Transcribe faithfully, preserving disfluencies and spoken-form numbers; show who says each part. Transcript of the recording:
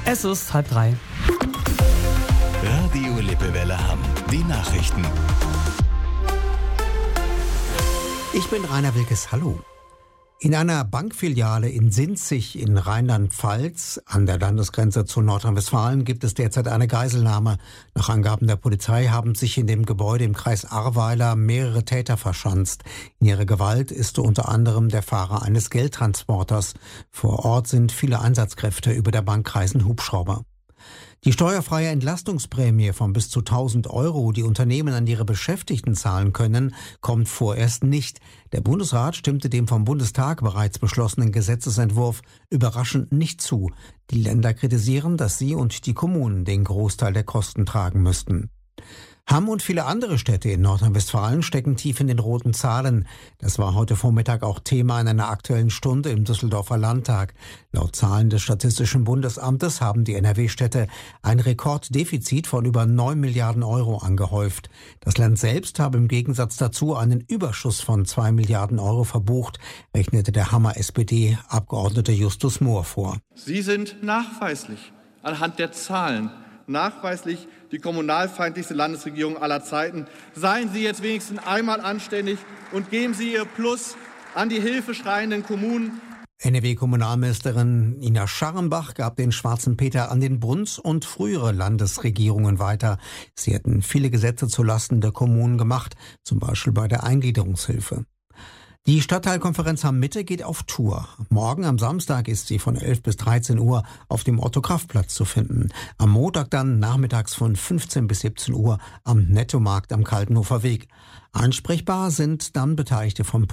Speaker 1: Es ist halb drei.
Speaker 2: Radio Lippewelle Hamm. Die Nachrichten.
Speaker 3: Ich bin Rainer Wilkes. Hallo. In einer Bankfiliale in Sinzig in Rheinland-Pfalz an der Landesgrenze zu Nordrhein-Westfalen gibt es derzeit eine Geiselnahme. Nach Angaben der Polizei haben sich in dem Gebäude im Kreis Ahrweiler mehrere Täter verschanzt. In ihrer Gewalt ist unter anderem der Fahrer eines Geldtransporters. Vor Ort sind viele Einsatzkräfte, über der Bank kreisen Hubschrauber. Die steuerfreie Entlastungsprämie von bis zu tausend Euro, die Unternehmen an ihre Beschäftigten zahlen können, kommt vorerst nicht. Der Bundesrat stimmte dem vom Bundestag bereits beschlossenen Gesetzesentwurf überraschend nicht zu. Die Länder kritisieren, dass sie und die Kommunen den Großteil der Kosten tragen müssten. Hamm und viele andere Städte in Nordrhein-Westfalen stecken tief in den roten Zahlen. Das war heute Vormittag auch Thema in einer Aktuellen Stunde im Düsseldorfer Landtag. Laut Zahlen des Statistischen Bundesamtes haben die N R W-Städte ein Rekorddefizit von über neun Milliarden Euro angehäuft. Das Land selbst habe im Gegensatz dazu einen Überschuss von zwei Milliarden Euro verbucht, rechnete der Hammer S P D-Abgeordnete Justus Mohr vor.
Speaker 4: Sie sind nachweislich anhand der Zahlen nachweislich die kommunalfeindlichste Landesregierung aller Zeiten. Seien Sie jetzt wenigstens einmal anständig und geben Sie Ihr Plus an die hilfeschreienden Kommunen.
Speaker 3: N R W-Kommunalministerin Ina Scharrenbach gab den schwarzen Peter an den Bundes- und frühere Landesregierungen weiter. Sie hätten viele Gesetze zulasten der Kommunen gemacht, zum Beispiel bei der Eingliederungshilfe. Die Stadtteilkonferenz Hamm-Mitte geht auf Tour. Morgen am Samstag ist sie von elf bis dreizehn Uhr auf dem Otto-Kraft-Platz zu finden. Am Montag dann nachmittags von fünfzehn bis siebzehn Uhr am Nettomarkt am Kaltenhofer Weg. Ansprechbar sind dann Beteiligte vom